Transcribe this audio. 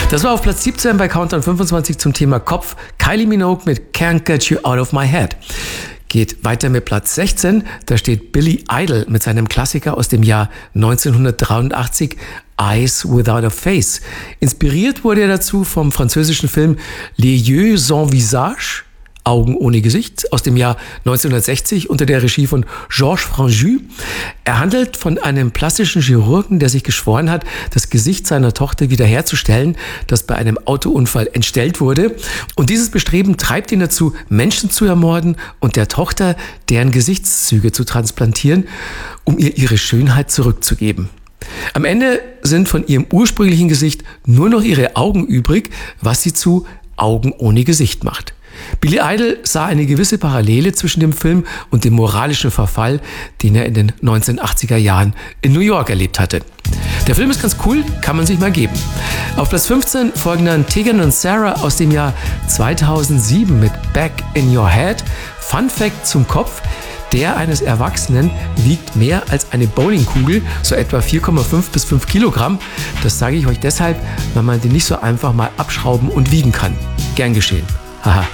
Das war auf Platz 17 bei Countdown 25 zum Thema Kopf. Kylie Minogue mit Can't Get You Out of My Head. Geht weiter mit Platz 16. Da steht Billy Idol mit seinem Klassiker aus dem Jahr 1983, Eyes Without a Face. Inspiriert wurde er dazu vom französischen Film Les Yeux sans Visage, Augen ohne Gesicht, aus dem Jahr 1960 unter der Regie von Georges Franju. Er handelt von einem plastischen Chirurgen, der sich geschworen hat, das Gesicht seiner Tochter wiederherzustellen, das bei einem Autounfall entstellt wurde. Und dieses Bestreben treibt ihn dazu, Menschen zu ermorden und der Tochter deren Gesichtszüge zu transplantieren, um ihr ihre Schönheit zurückzugeben. Am Ende sind von ihrem ursprünglichen Gesicht nur noch ihre Augen übrig, was sie zu Augen ohne Gesicht macht. Billy Idol sah eine gewisse Parallele zwischen dem Film und dem moralischen Verfall, den er in den 1980er Jahren in New York erlebt hatte. Der Film ist ganz cool, kann man sich mal geben. Auf Platz 15 folgen dann Tegan und Sara aus dem Jahr 2007 mit Back in Your Head. Fun Fact zum Kopf: Der eines Erwachsenen wiegt mehr als eine Bowlingkugel, so etwa 4,5 bis 5 Kilogramm. Das sage ich euch deshalb, weil man den nicht so einfach mal abschrauben und wiegen kann. Gern geschehen. Haha.